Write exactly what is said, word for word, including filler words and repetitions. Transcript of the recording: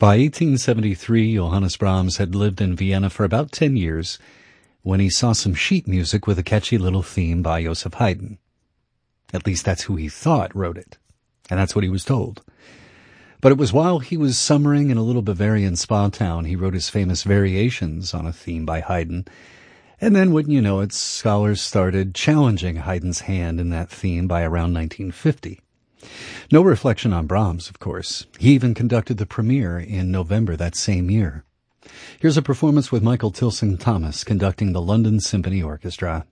By eighteen seventy-three, Johannes Brahms had lived in Vienna for about ten years when he saw some sheet music with a catchy little theme by Joseph Haydn. At least that's who he thought wrote it, and that's what he was told. But it was while he was summering in a little Bavarian spa town he wrote his famous variations on a theme by Haydn. And then, wouldn't you know it, scholars started challenging Haydn's hand in that theme by around nineteen fifty. No reflection on Brahms, of course. He even conducted the premiere in November that same year. Here's a performance with Michael Tilson Thomas conducting the London Symphony Orchestra.